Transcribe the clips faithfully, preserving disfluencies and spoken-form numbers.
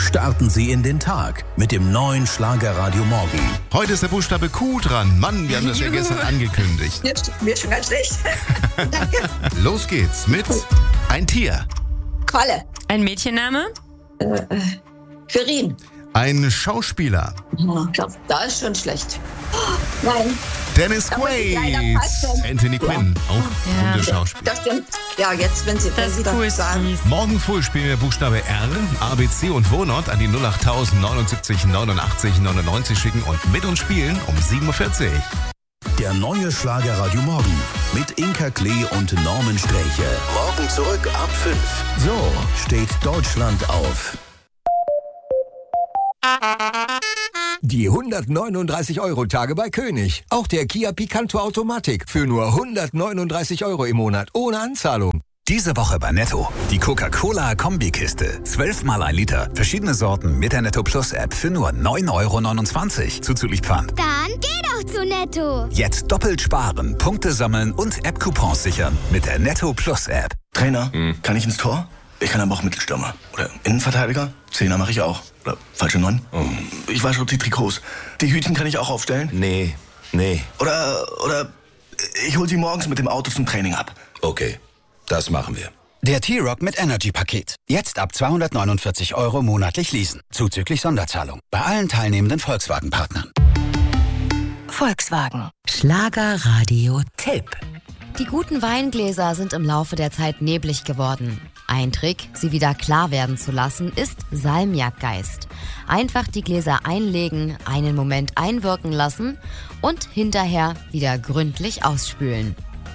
Starten Sie in den Tag mit dem neuen Schlagerradio Morgen. Heute ist der Buchstabe Q dran. Mann, wir haben das ja gestern angekündigt. Jetzt mir schon ganz schlecht. Danke. Los geht's mit ein Tier. Qualle. Ein Mädchenname? Äh, äh, Quirin. Ein Schauspieler. Oh, ich glaub, da ist schon schlecht. Oh, nein. Dennis Da muss ich leider Quaid. passen. Anthony Quinn, auch Ja. gute Schauspieler. Das stimmt. Ja, jetzt, wenn Sie Das wenn Sie ist cool. sagen. Morgen früh spielen wir Buchstabe R, A, B, C und Wohnort an die null acht tausend neunundsiebzig neunundachtzig neunundneunzig schicken und mit uns spielen um sieben Uhr vierzig. Der neue Schlagerradio Morgen mit Inka Klee und Norman Sträche. Morgen zurück ab fünf. So steht Deutschland auf. Die hundertneununddreißig Euro Tage bei König. Auch der Kia Picanto Automatik für nur hundertneununddreißig Euro im Monat ohne Anzahlung. Diese Woche bei Netto. Die Coca-Cola Kombikiste. zwölf mal ein Liter. Verschiedene Sorten mit der Netto Plus App für nur neun Euro neunundzwanzig. Zuzüglich Pfand. Dann geh doch zu Netto. Jetzt doppelt sparen, Punkte sammeln und App-Coupons sichern mit der Netto Plus App. Trainer, kann ich ins Tor? Ich kann aber auch Mittelstürmer. Oder Innenverteidiger? Zehner mache ich auch. Oder falsche Neun? Ich wasche auch die Trikots. Die Hütchen kann ich auch aufstellen? Nee, nee. Oder, oder ich hole sie morgens mit dem Auto zum Training ab. Okay, das machen wir. Der T-Rock mit Energy-Paket. Jetzt ab zweihundertneunundvierzig Euro monatlich leasen. Zuzüglich Sonderzahlung. Bei allen teilnehmenden Volkswagen-Partnern. Volkswagen. Schlagerradio-Tipp. Die guten Weingläser sind im Laufe der Zeit neblig geworden. Ein Trick, sie wieder klar werden zu lassen, ist Salmiakgeist. Einfach die Gläser einlegen, einen Moment einwirken lassen und hinterher wieder gründlich ausspülen.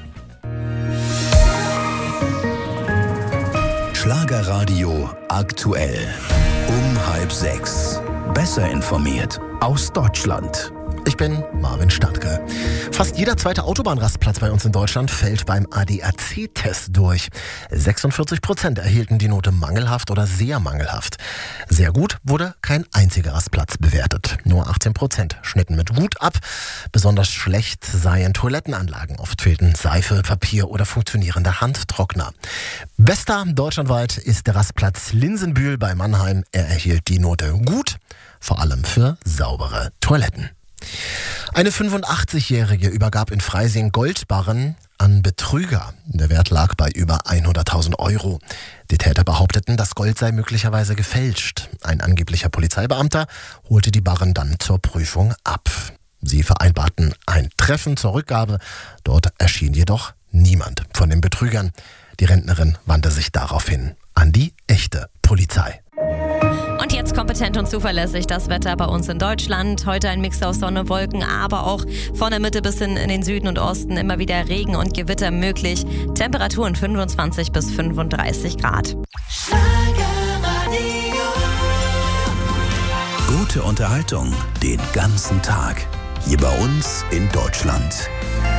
Schlagerradio aktuell. Um halb sechs. Besser informiert aus Deutschland. Ich bin Marvin Standke. Fast jeder zweite Autobahnrastplatz bei uns in Deutschland fällt beim A D A C-Test durch. sechsundvierzig Prozent erhielten die Note mangelhaft oder sehr mangelhaft. Sehr gut wurde kein einziger Rastplatz bewertet. Nur achtzehn Prozent schnitten mit gut ab. Besonders schlecht seien Toilettenanlagen. Oft fehlten Seife, Papier oder funktionierender Handtrockner. Bester deutschlandweit ist der Rastplatz Linsenbühl bei Mannheim. Er erhielt die Note gut, vor allem für saubere Toiletten. Eine fünfundachtzigjährige übergab in Freising Goldbarren an Betrüger. Der Wert lag bei über hunderttausend Euro. Die Täter behaupteten, das Gold sei möglicherweise gefälscht. Ein angeblicher Polizeibeamter holte die Barren dann zur Prüfung ab. Sie vereinbarten ein Treffen zur Rückgabe. Dort erschien jedoch niemand von den Betrügern. Die Rentnerin wandte sich daraufhin an die echte Polizei. Und jetzt kompetent und zuverlässig das Wetter bei uns in Deutschland. Heute ein Mix aus Sonne, Wolken, aber auch von der Mitte bis hin in den Süden und Osten immer wieder Regen und Gewitter möglich. Temperaturen fünfundzwanzig bis fünfunddreißig Grad. Gute Unterhaltung den ganzen Tag. Hier bei uns in Deutschland.